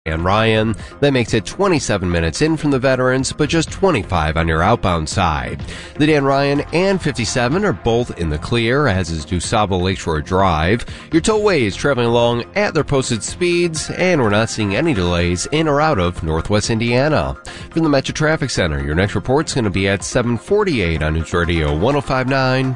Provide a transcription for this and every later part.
Dan Ryan. That makes it 27 minutes in from the Veterans, but just 25 on your outbound side. The Dan Ryan and 57 are both in the clear, as is DuSable Lakeshore Drive. Your tollway is traveling along at their posted speeds, and we're not seeing any delays in or out of Northwest Indiana. From the Metro Traffic Center, your next report's going to be at 7:48 on News Radio 105.9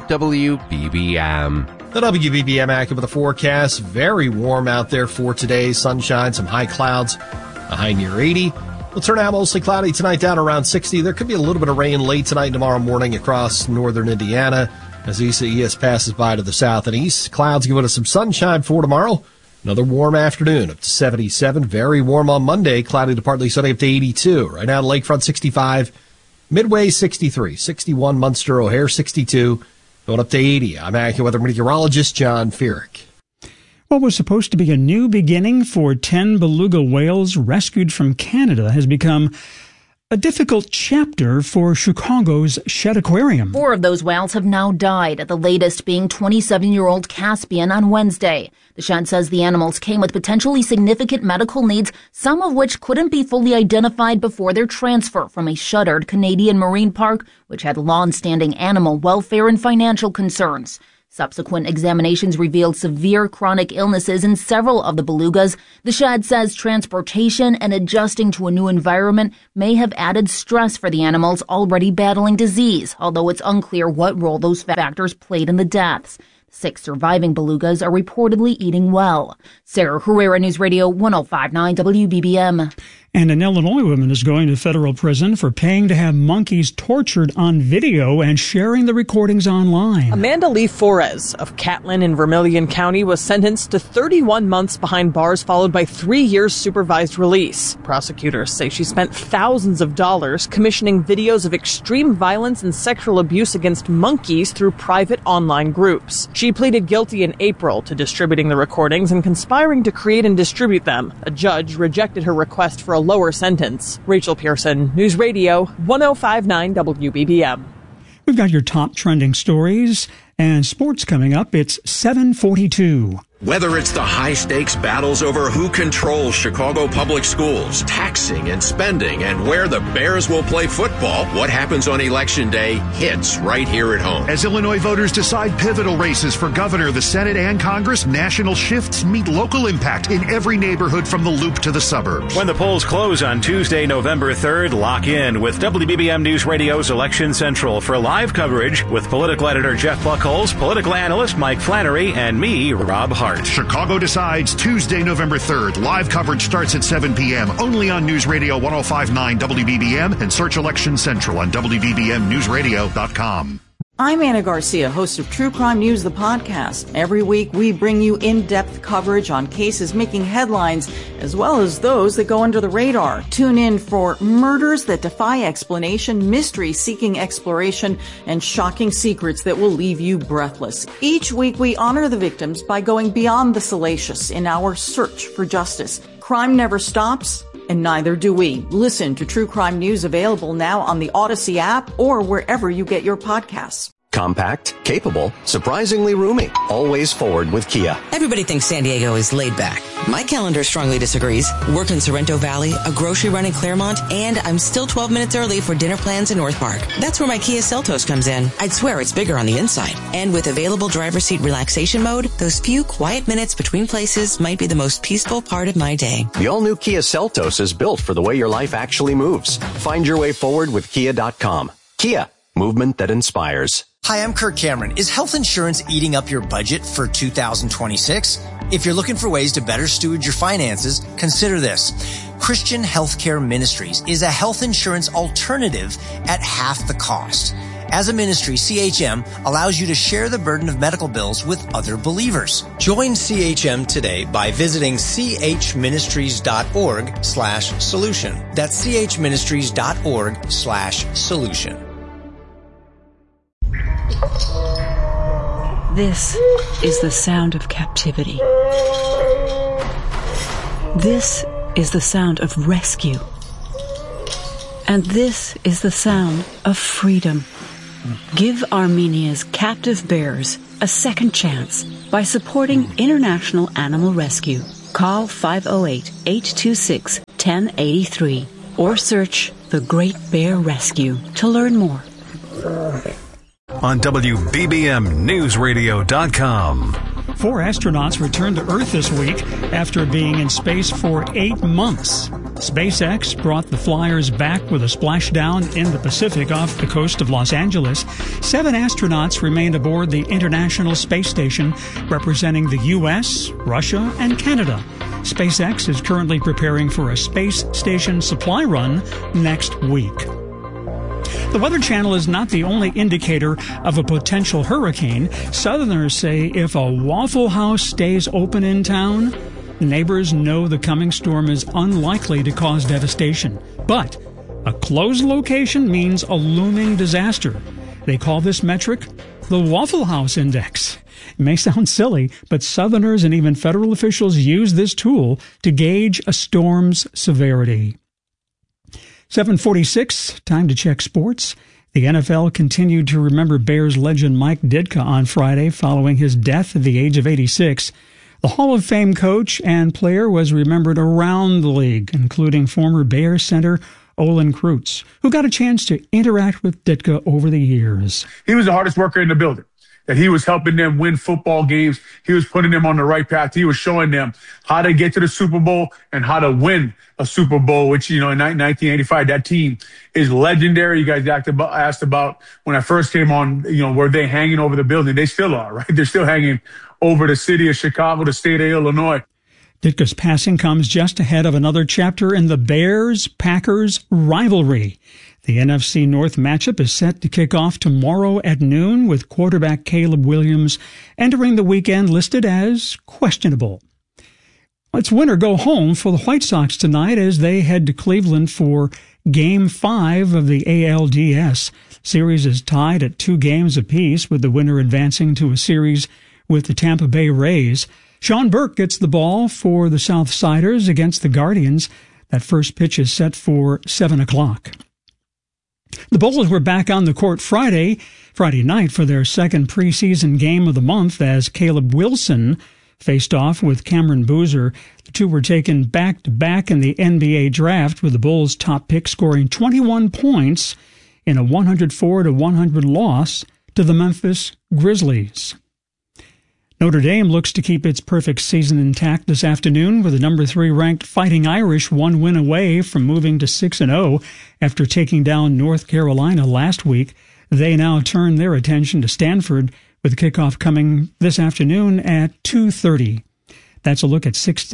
WBBM. The WBBM Acura with a forecast. Very warm out there for today. Sunshine, some high clouds, a high near 80. We'll turn out mostly cloudy tonight, down around 60. There could be a little bit of rain late tonight and tomorrow morning across northern Indiana as ECES passes by to the south and east. Clouds giving us some sunshine for tomorrow. Another warm afternoon up to 77. Very warm on Monday. Cloudy to partly sunny up to 82. Right now, Lakefront 65. Midway 63. 61 Munster O'Hare 62. Going up to 80. I'm AccuWeather meteorologist John Feerick. What was supposed to be a new beginning for 10 beluga whales rescued from Canada has become a difficult chapter for Chicago's Shedd Aquarium. 4 of those whales have now died, the latest being 27-year-old Caspian on Wednesday. The Shedd says the animals came with potentially significant medical needs, some of which couldn't be fully identified before their transfer from a shuttered Canadian marine park, which had long-standing animal welfare and financial concerns. Subsequent examinations revealed severe chronic illnesses in several of the belugas. The Shedd says transportation and adjusting to a new environment may have added stress for the animals already battling disease, although it's unclear what role those factors played in the deaths. 6 surviving belugas are reportedly eating well. Sarah Herrera, News Radio 105.9 WBBM. And an Illinois woman is going to federal prison for paying to have monkeys tortured on video and sharing the recordings online. Amanda Lee Flores of Catlin in Vermilion County was sentenced to 31 months behind bars, followed by 3 years supervised release. Prosecutors say she spent thousands of dollars commissioning videos of extreme violence and sexual abuse against monkeys through private online groups. She pleaded guilty in April to distributing the recordings and conspiring to create and distribute them. A judge rejected her request for a lower sentence. Rachel Pearson, News Radio 105.9 WBBM. We've got your top trending stories and sports coming up. It's 7:42. Whether it's the high-stakes battles over who controls Chicago public schools, taxing and spending, and where the Bears will play football, what happens on Election Day hits right here at home. As Illinois voters decide pivotal races for governor, the Senate, and Congress, national shifts meet local impact in every neighborhood from the Loop to the suburbs. When the polls close on Tuesday, November 3rd, lock in with WBBM News Radio's Election Central for live coverage with political editor Jeff Buckholz, political analyst Mike Flannery, and me, Rob Hart. Chicago decides Tuesday, November 3rd. Live coverage starts at 7 p.m. only on News Radio 105.9 WBBM and search Election Central on WBBMNewsRadio.com. I'm Anna Garcia, host of True Crime News, the podcast. Every week, we bring you in-depth coverage on cases making headlines, as well as those that go under the radar. Tune in for murders that defy explanation, mysteries seeking exploration, and shocking secrets that will leave you breathless. Each week, we honor the victims by going beyond the salacious in our search for justice. Crime never stops, and neither do we. Listen to True Crime News, available now on the Odyssey app or wherever you get your podcasts. Compact, capable, surprisingly roomy. Always forward with Kia. Everybody thinks San Diego is laid back. My calendar strongly disagrees. Work in Sorrento Valley, a grocery run in Claremont, and I'm still 12 minutes early for dinner plans in North Park. That's where my Kia Seltos comes in. I'd swear it's bigger on the inside. And with available driver's seat relaxation mode, those few quiet minutes between places might be the most peaceful part of my day. The all-new Kia Seltos is built for the way your life actually moves. Find your way forward with Kia.com. Kia, movement that inspires. Hi, I'm Kirk Cameron. Is health insurance eating up your budget for 2026? If you're looking for ways to better steward your finances, consider this. Christian Healthcare Ministries is a health insurance alternative at half the cost. As a ministry, CHM allows you to share the burden of medical bills with other believers. Join CHM today by visiting chministries.org/solution. That's chministries.org/solution. This is the sound of captivity. This is the sound of rescue. And this is the sound of freedom. Give Armenia's captive bears a second chance by supporting International Animal Rescue. Call 508-826-1083 or search The Great Bear Rescue to learn more. On WBBMNewsRadio.com. 4 astronauts returned to Earth this week after being in space for 8 months. SpaceX brought the flyers back with a splashdown in the Pacific off the coast of Los Angeles. 7 astronauts remained aboard the International Space Station, representing the U.S., Russia, and Canada. SpaceX is currently preparing for a space station supply run next week. The Weather Channel is not the only indicator of a potential hurricane. Southerners say if a Waffle House stays open in town, neighbors know the coming storm is unlikely to cause devastation. But a closed location means a looming disaster. They call this metric the Waffle House Index. It may sound silly, but Southerners and even federal officials use this tool to gauge a storm's severity. 7:46, time to check sports. The NFL continued to remember Bears legend Mike Ditka on Friday following his death at the age of 86. The Hall of Fame coach and player was remembered around the league, including former Bears center Olin Kreutz, who got a chance to interact with Ditka over the years. He was the hardest worker in the building. That he was helping them win football games. He was putting them on the right path. He was showing them how to get to the Super Bowl and how to win a Super Bowl, which, in 1985, that team is legendary. You guys asked about when I first came on, were they hanging over the building? They still are, right? They're still hanging over the city of Chicago, the state of Illinois. Ditka's passing comes just ahead of another chapter in the Bears-Packers rivalry. The NFC North matchup is set to kick off tomorrow at noon with quarterback Caleb Williams entering the weekend listed as questionable. It's win or go home for the White Sox tonight as they head to Cleveland for Game 5 of the ALDS. Series is tied at 2 games apiece, with the winner advancing to a series with the Tampa Bay Rays. Sean Burke gets the ball for the Southsiders against the Guardians. That first pitch is set for 7 o'clock. The Bulls were back on the court Friday night for their second preseason game of the month as Caleb Wilson faced off with Cameron Boozer. The two were taken back-to-back in the NBA draft, with the Bulls' top pick scoring 21 points in a 104-100 loss to the Memphis Grizzlies. Notre Dame looks to keep its perfect season intact this afternoon with the number 3 ranked Fighting Irish 1 win away from moving to 6-0 after taking down North Carolina last week. They now turn their attention to Stanford with the kickoff coming this afternoon at 2:30. That's a look at sports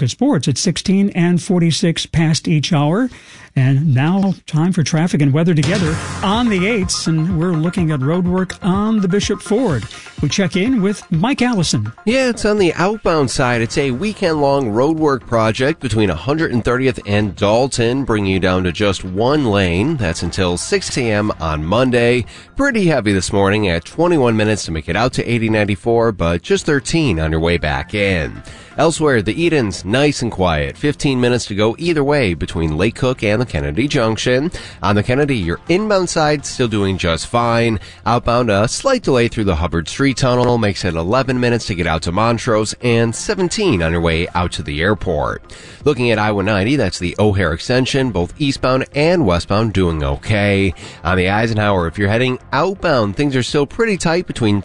at 16 and 46 past each hour. And now time for traffic and weather together on the 8s, and we're looking at road work on the Bishop Ford. We check in with Mike Allison. Yeah, it's on the outbound side. It's a weekend-long road work project between 130th and Dalton, bringing you down to just 1 lane. That's until 6 a.m. on Monday. Pretty heavy this morning at 21 minutes to make it out to 80-94, but just 13 on your way back in. Elsewhere, the Edens, nice and quiet. 15 minutes to go either way between Lake Cook and the Kennedy Junction. On the Kennedy, your inbound side still doing just fine. Outbound, a slight delay through the Hubbard Street Tunnel makes it 11 minutes to get out to Montrose and 17 on your way out to the airport. Looking at I-190, that's the O'Hare extension, both eastbound and westbound doing okay. On the Eisenhower, if you're heading outbound, things are still pretty tight between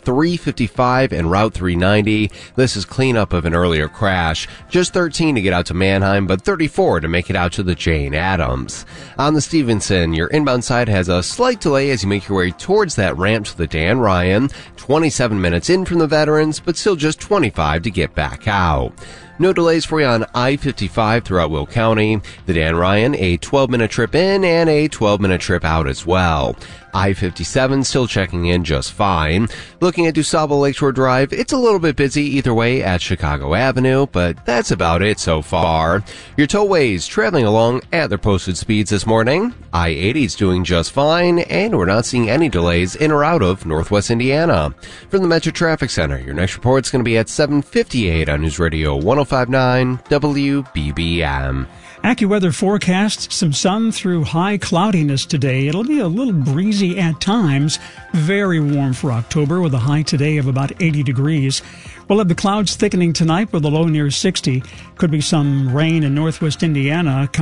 355 and Route 390. This is cleanup of an earlier crash. Just 13 to get out to Manheim, but 34 to make it out to the Jane Addams. On the Stevenson, your inbound side has a slight delay as you make your way towards that ramp to the Dan Ryan. 27 minutes in from the Veterans, but still just 25 to get back out. No delays for you on I-55 throughout Will County. The Dan Ryan, a 12-minute trip in and a 12-minute trip out as well. I-57 still checking in just fine. Looking at DuSable Lakeshore Drive, it's a little bit busy either way at Chicago Avenue, but that's about it so far. Your tollways traveling along at their posted speeds this morning. I-80 is doing just fine, and we're not seeing any delays in or out of Northwest Indiana. From the Metro Traffic Center, your next report's going to be at 7:58 on News Radio 105.9 WBBM. AccuWeather forecasts some sun through high cloudiness today. It'll be a little breezy at times. Very warm for October with a high today of about 80 degrees. We'll have the clouds thickening tonight with a low near 60. Could be some rain in northwest Indiana.